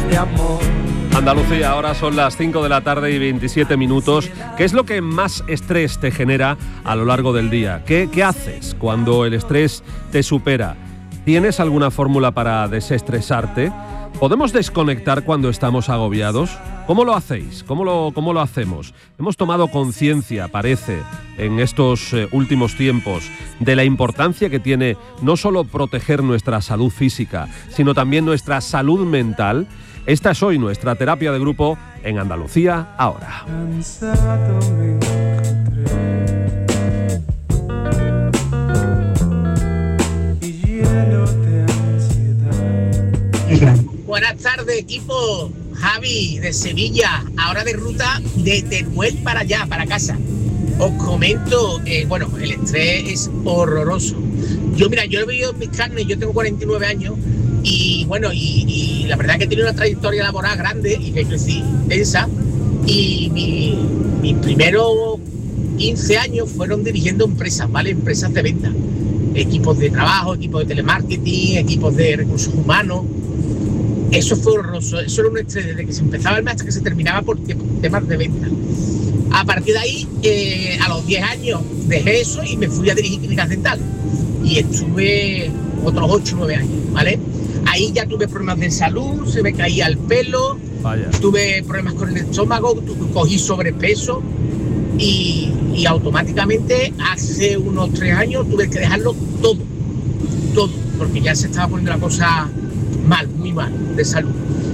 de amor. Andalucía, ahora son las 5 de la tarde y 27 minutos. ¿Qué es lo que más estrés te genera a lo largo del día? ¿Qué haces cuando el estrés te supera? ¿Tienes alguna fórmula para desestresarte? ¿Podemos desconectar cuando estamos agobiados? ¿Cómo lo hacéis? ¿Cómo lo hacemos? Hemos tomado conciencia, parece, en estos últimos tiempos, de la importancia que tiene no solo proteger nuestra salud física, sino también nuestra salud mental. Esta es hoy nuestra terapia de grupo en Andalucía Ahora. Buenas tardes, equipo. Javi, de Sevilla, ahora de ruta de Teruel para allá, para casa. Os comento, el estrés es horroroso. Yo he vivido en mis carnes, yo tengo 49 años y la verdad es que he tenido una trayectoria laboral grande y que crecí intensa. Y mis primeros 15 años fueron dirigiendo empresas, ¿vale? Empresas de venta. Equipos de trabajo, equipos de telemarketing, equipos de recursos humanos. Eso fue horroroso, eso era un estrés desde que se empezaba el mes hasta que se terminaba por temas de venta. A partir de ahí, a los 10 años dejé eso y me fui a dirigir clínicas dentales. Y estuve otros 8 o 9 años, ¿vale? Ahí ya tuve problemas de salud, se me caía el pelo, tuve problemas con el estómago, cogí sobrepeso y automáticamente hace unos 3 años tuve que dejarlo todo, porque ya se estaba poniendo la cosa muy mal de salud.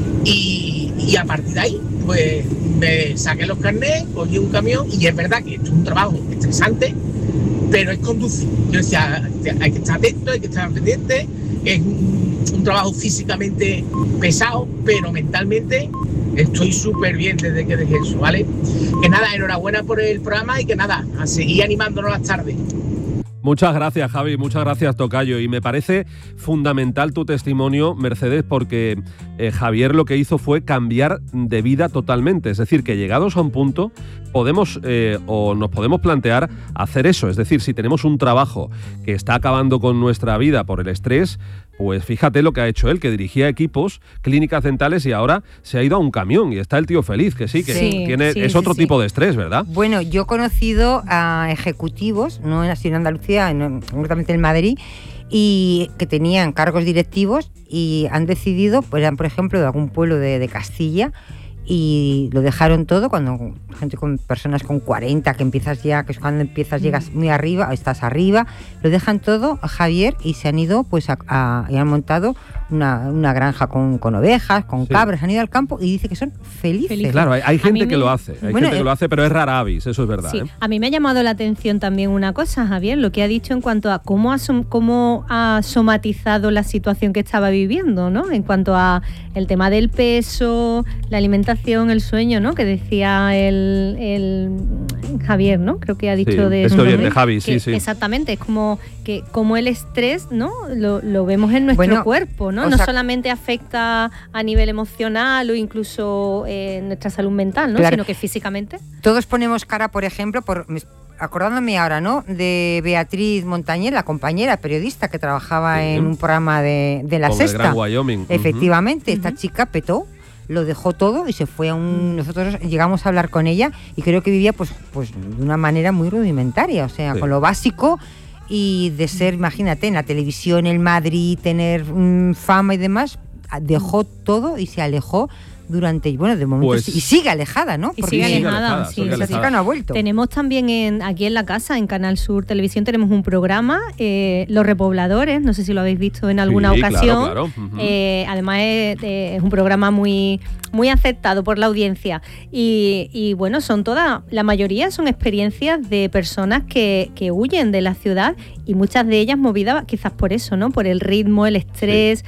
Y a partir de ahí, pues me saqué los carnets, cogí un camión y es verdad que esto es un trabajo estresante, pero es conducir. Yo decía, hay que estar atento, hay que estar pendiente, es un trabajo físicamente pesado, pero mentalmente estoy súper bien desde que dejé eso, ¿vale? Que nada, enhorabuena por el programa y que nada, a seguir animándonos las tardes. Muchas gracias, Javi, muchas gracias, tocayo. Y me parece fundamental tu testimonio, Mercedes, porque Javier lo que hizo fue cambiar de vida totalmente. Es decir, que llegados a un punto podemos nos podemos plantear hacer eso. Es decir, si tenemos un trabajo que está acabando con nuestra vida por el estrés, pues fíjate lo que ha hecho él, que dirigía equipos, clínicas dentales y ahora se ha ido a un camión y está el tío feliz, que es otro tipo de estrés, ¿verdad? Bueno, yo he conocido a ejecutivos, no así en Andalucía, concretamente en Madrid, y que tenían cargos directivos y han decidido, pues eran por ejemplo de algún pueblo de Castilla, y lo dejaron todo cuando gente con personas con 40 que empiezas ya, que es cuando empiezas, llegas muy arriba, estás arriba, lo dejan todo, Javier, y se han ido pues y han montado una granja con ovejas, con cabras, han ido al campo y dice que son felices. Claro, hay gente que lo hace, pero es rara avis, eso es verdad. Sí. A mí me ha llamado la atención también una cosa, Javier, lo que ha dicho en cuanto a cómo ha somatizado la situación que estaba viviendo, ¿no? En cuanto a el tema del peso, la alimentación, el sueño, ¿no? Que decía el Javier, ¿no? Creo que ha dicho de Javi, sí. Exactamente, es como el estrés, ¿no? Lo vemos en nuestro cuerpo, ¿no? No solamente afecta a nivel emocional o incluso en nuestra salud mental, ¿no? Claro. Sino que físicamente. Todos ponemos cara, por ejemplo, acordándome ahora, ¿no? De Beatriz Montañez, la compañera periodista que trabajaba en un programa de La Sexta. Gran Wyoming. Efectivamente, esta chica petó, lo dejó todo y se fue nosotros llegamos a hablar con ella y creo que vivía pues de una manera muy rudimentaria, o sea, con lo básico, y de ser, imagínate, en la televisión, en Madrid, tener fama y demás, dejó todo y se alejó durante, de momento, y sigue alejada, ¿no? Porque sigue alejada, sí. Esa chica no ha vuelto. Tenemos también aquí en la casa, en Canal Sur Televisión, tenemos un programa, Los Repobladores, no sé si lo habéis visto en alguna ocasión. Claro. Además es un programa muy, muy aceptado por la audiencia y bueno, la mayoría son experiencias de personas que huyen de la ciudad y muchas de ellas movidas quizás por eso, ¿no? Por el ritmo, el estrés,